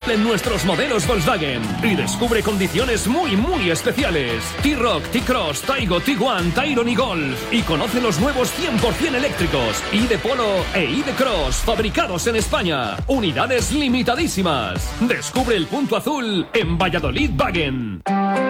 cumplen nuestros modelos Volkswagen. Y descubre condiciones muy especiales. T-Roc, T-Cross, Taigo, Tiguan, Tayron y Golf. Y conoce los nuevos 100% eléctricos ID Polo e ID Cross, fabricados en España. Unidades limitadísimas. Descubre el punto azul en Valladolid Wagen.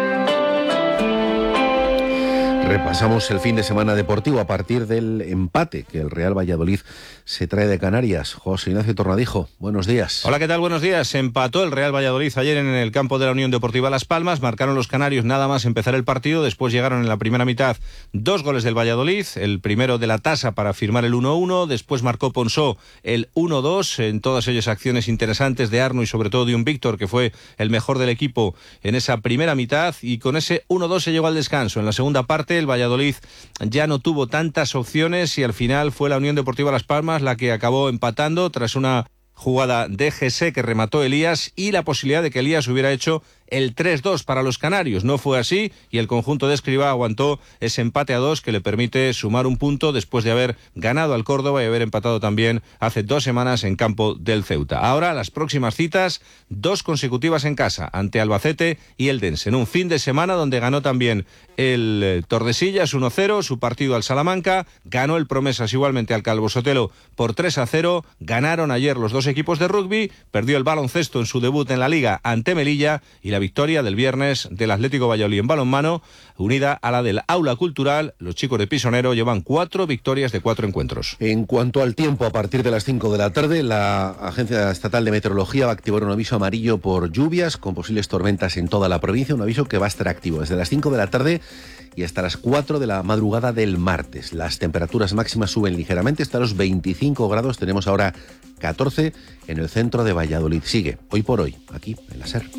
Repasamos el fin de semana deportivo a partir del empate que el Real Valladolid se trae de Canarias. José Ignacio Tornadijo, buenos días. Hola, ¿qué tal? Buenos días. Empató el Real Valladolid ayer en el campo de la Unión Deportiva Las Palmas. Marcaron los canarios nada más empezar el partido. Después llegaron en la primera mitad 2 goles del Valladolid. El primero de la tasa para firmar el 1-1. Después marcó Ponsó el 1-2. En todas ellas acciones interesantes de Arno y sobre todo de un Víctor, que fue el mejor del equipo en esa primera mitad. Y con ese 1-2 se llegó al descanso. En la segunda parte el Valladolid ya no tuvo tantas opciones y al final fue la Unión Deportiva Las Palmas la que acabó empatando tras una jugada de GC que remató Elías y la posibilidad de que Elías hubiera hecho el 3-2 para los canarios. No fue así y el conjunto de Escribá aguantó ese empate a 2 que le permite sumar un punto después de haber ganado al Córdoba y haber empatado también hace 2 semanas en campo del Ceuta. Ahora las próximas citas, 2 consecutivas en casa ante Albacete y Eldense, en un fin de semana donde ganó también el Tordesillas 1-0, su partido al Salamanca, ganó el Promesas igualmente al Calvo Sotelo por 3-0, ganaron ayer los 2 equipos de rugby, perdió el baloncesto en su debut en la Liga ante Melilla y la victoria del viernes del Atlético Valladolid en balonmano, unida a la del Aula Cultural. Los chicos de Pisonero llevan 4 victorias de 4 encuentros. En cuanto al tiempo, a partir de las 5 de la tarde, la Agencia Estatal de Meteorología va a activar un aviso amarillo por lluvias con posibles tormentas en toda la provincia, un aviso que va a estar activo desde las 5 de la tarde y hasta las 4 de la madrugada del martes. Las temperaturas máximas suben ligeramente hasta los 25 grados, tenemos ahora 14 en el centro de Valladolid. Sigue, hoy por hoy, aquí en la SER.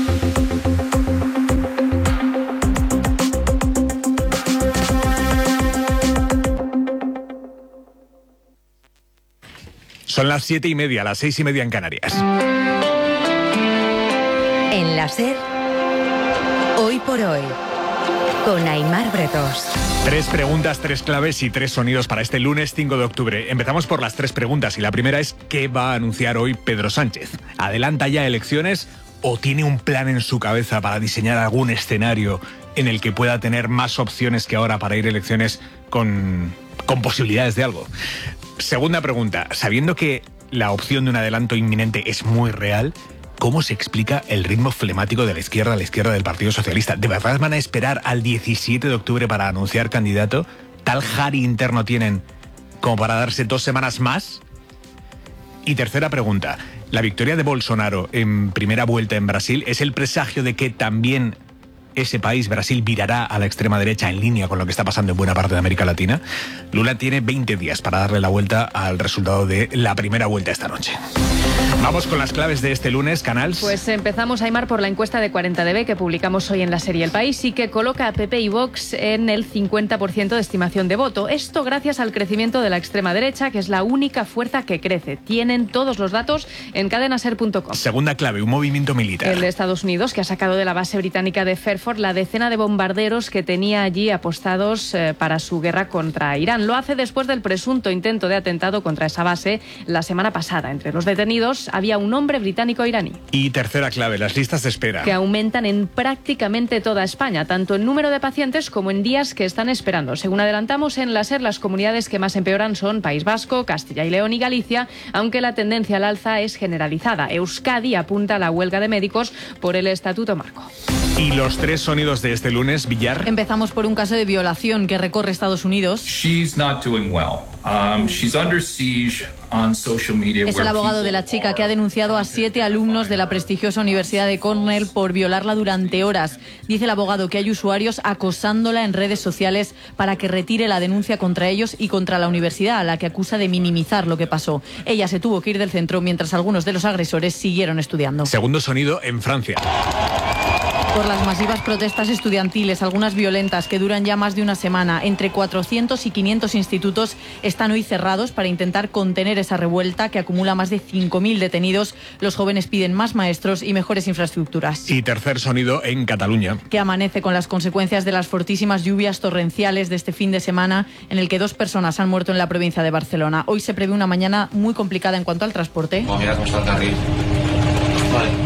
Son las 7:30, las 6:30 en Canarias. En la SER, hoy por hoy, con Aimar Bretos. 3 preguntas, 3 claves y 3 sonidos para este lunes 5 de octubre. Empezamos por las 3 preguntas y la primera es ¿qué va a anunciar hoy Pedro Sánchez? ¿Adelanta ya elecciones o tiene un plan en su cabeza para diseñar algún escenario en el que pueda tener más opciones que ahora para ir a elecciones con posibilidades de algo? Segunda pregunta, sabiendo que la opción de un adelanto inminente es muy real, ¿cómo se explica el ritmo flemático de la izquierda a la izquierda del Partido Socialista? ¿De verdad van a esperar al 17 de octubre para anunciar candidato? ¿Tal jari interno tienen como para darse 2 semanas más? Y tercera pregunta, ¿la victoria de Bolsonaro en primera vuelta en Brasil es el presagio de que también ese país, Brasil, virará a la extrema derecha en línea con lo que está pasando en buena parte de América Latina? Lula tiene 20 días para darle la vuelta al resultado de la primera vuelta esta noche. Vamos con las claves de este lunes, Canals. Pues empezamos, Aimar, por la encuesta de 40DB que publicamos hoy en la serie El País y que coloca a PP y Vox en el 50% de estimación de voto. Esto gracias al crecimiento de la extrema derecha, que es la única fuerza que crece. Tienen todos los datos en cadenaser.com. Segunda clave, un movimiento militar. El de Estados Unidos, que ha sacado de la base británica de Fairford la decena de bombarderos que tenía allí apostados para su guerra contra Irán. Lo hace después del presunto intento de atentado contra esa base la semana pasada. Entre los detenidos había un hombre británico-iraní. Y tercera clave, las listas de espera. Que aumentan en prácticamente toda España, tanto en número de pacientes como en días que están esperando. Según adelantamos en la SER, las comunidades que más empeoran son País Vasco, Castilla y León y Galicia, aunque la tendencia al alza es generalizada. Euskadi apunta a la huelga de médicos por el Estatuto Marco. Y los 3 sonidos de este lunes, Villar. Empezamos por un caso de violación que recorre Estados Unidos. She's not doing well. She's under siege on social media. Es el abogado de la chica que ha denunciado a 7 alumnos de la prestigiosa Universidad de Cornell por violarla durante horas. Dice el abogado que hay usuarios acosándola en redes sociales para que retire la denuncia contra ellos y contra la universidad, a la que acusa de minimizar lo que pasó. Ella se tuvo que ir del centro mientras algunos de los agresores siguieron estudiando. Segundo sonido en Francia. Por las masivas protestas estudiantiles, algunas violentas que duran ya más de una semana, entre 400 y 500 institutos están hoy cerrados para intentar contener esa revuelta que acumula más de 5.000 detenidos. Los jóvenes piden más maestros y mejores infraestructuras. Y tercer sonido en Cataluña. Que amanece con las consecuencias de las fortísimas lluvias torrenciales de este fin de semana, en el que 2 personas han muerto en la provincia de Barcelona. Hoy se prevé una mañana muy complicada en cuanto al transporte. Oh, mira cómo está el carril. Vale.